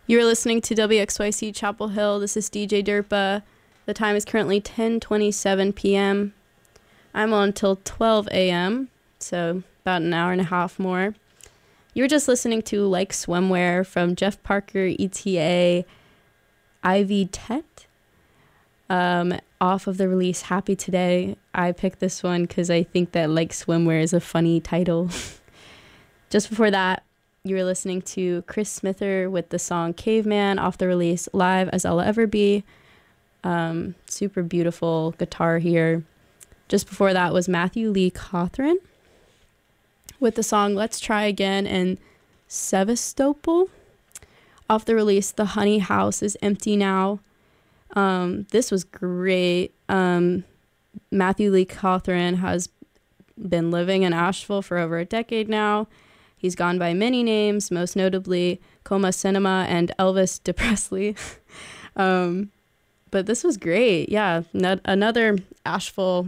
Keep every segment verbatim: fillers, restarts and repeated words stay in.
You're listening to W X Y C Chapel Hill. This is D J Derpa. The time is currently ten twenty-seven p.m. I'm on until twelve a.m., so about an hour and a half more. You were just listening to Like Swimwear from Jeff Parker, E T A, Ivy Tet, um, off of the release Happy Today. I picked this one because I think that Like Swimwear is a funny title. Just before that, you were listening to Chris Smither with the song Caveman off the release Live as I'll Ever Be. Um, super beautiful guitar here. Just before that was Matthew Lee Cawthron with the song Let's Try Again and Sevastopol off the release The Honey House is Empty Now. Um, this was great. Um, Matthew Lee Cawthron has been living in Asheville for over a decade now. He's gone by many names, most notably Coma Cinema and Elvis DePresley. um, but this was great. Yeah, not, another Asheville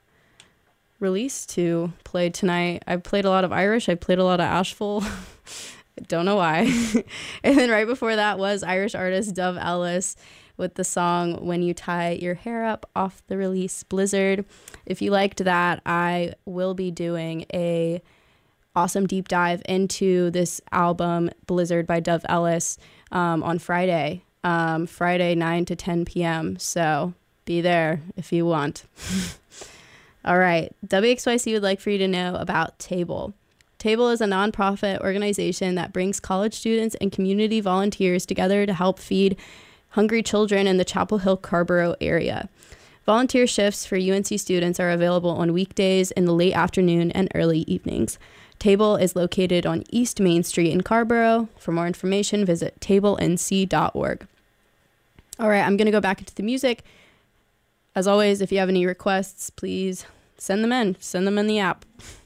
release to play tonight. I played a lot of Irish. I played a lot of Asheville. I don't know why. And then right before that was Irish artist Dove Ellis with the song When You Tie Your Hair Up off the release Blizzard. If you liked that, I will be doing a awesome deep dive into this album Blizzard by Dove Ellis um, on Friday, um, Friday nine to ten p.m. So be there if you want. All right. W X Y C would like for you to know about Table. Table is a nonprofit organization that brings college students and community volunteers together to help feed hungry children in the Chapel Hill Carborough area. Volunteer shifts for U N C students are available on weekdays in the late afternoon and early evenings. Table is located on East Main Street in Carborough. For more information, visit table n c dot org. All right, I'm going to go back into the music. As always, if you have any requests, please send them in. Send them in the app.